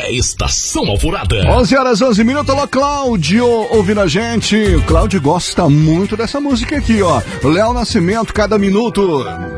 Estação Alvorada. 11h11. Alô, Cláudio, ouvindo a gente. O Cláudio gosta muito dessa música aqui, ó. Léo Nascimento, Cada Minuto.